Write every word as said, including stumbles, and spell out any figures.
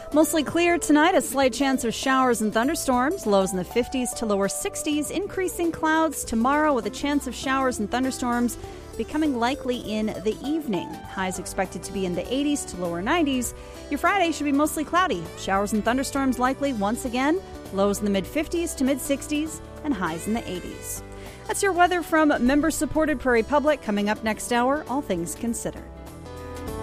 Mostly clear tonight, a slight chance of showers and thunderstorms, lows in the fifties to lower sixties, increasing clouds tomorrow with a chance of showers and thunderstorms becoming likely in the evening. Highs expected to be in the eighties to lower nineties. Your Friday should be mostly cloudy, showers and thunderstorms likely once again, lows in the mid-fifties to mid-sixties, and highs in the eighties. That's your weather from member-supported Prairie Public. Coming up next hour, All Things Considered.